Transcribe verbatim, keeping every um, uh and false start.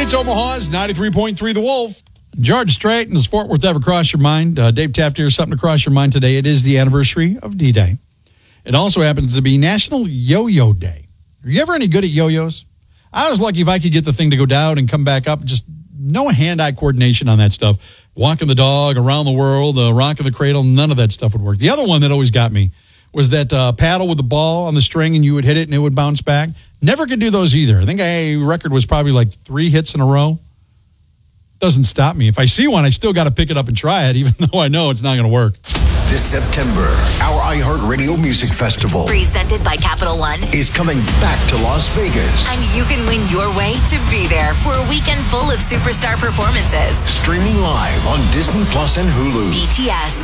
It's Omaha's ninety-three point three The Wolf. George Strait and does Fort Worth ever cross your mind? Uh, Dave Taft here, something to cross your mind today. It is the anniversary of D-Day. It also happens to be National Yo-Yo Day. Are you ever any good at yo-yos? I was lucky if I could get the thing to go down and come back up. Just no hand-eye coordination on that stuff. Walking the dog around the world, uh, rocking the cradle, none of that stuff would work. The other one that always got me was that uh, paddle with the ball on the string and you would hit it and it would bounce back. Never could do those either. I think a record was probably like three hits in a row. Doesn't stop me. If I see one, I still got to pick it up and try it, even though I know it's not going to work. This September, our iHeartRadio Music Festival, presented by Capital One, is coming back to Las Vegas. And you can win your way to be there for a weekend full of superstar performances. Streaming live on Disney Plus and Hulu. B T S,